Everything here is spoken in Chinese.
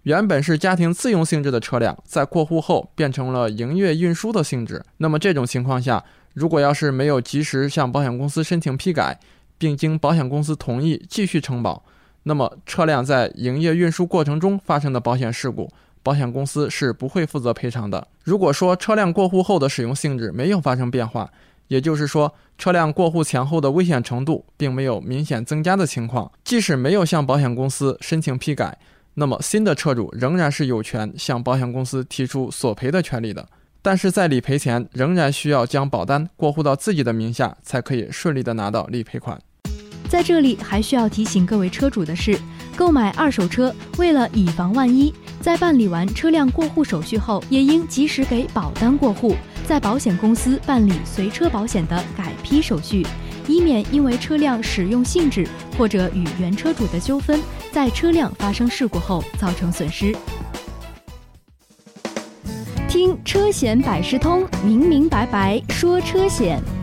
原本是家庭自用性质的车辆，在过户后变成了营业运输的性质。那么这种情况下，如果要是没有及时向保险公司申请批改，并经保险公司同意继续承保，那么车辆在营业运输过程中发生的保险事故，保险公司是不会负责赔偿的。如果说车辆过户后的使用性质没有发生变化，也就是说车辆过户前后的危险程度并没有明显增加的情况，即使没有向保险公司申请批改，那么新的车主仍然是有权向保险公司提出索赔的权利的。但是在理赔前仍然需要将保单过户到自己的名下，才可以顺利的拿到理赔款。 在这里还需要提醒各位车主的是，购买二手车为了以防万一，在办理完车辆过户手续后，也应及时给保单过户，在保险公司办理随车保险的改批手续，以免因为车辆使用性质或者与原车主的纠纷，在车辆发生事故后造成损失。听车险百事通，明明白白说车险。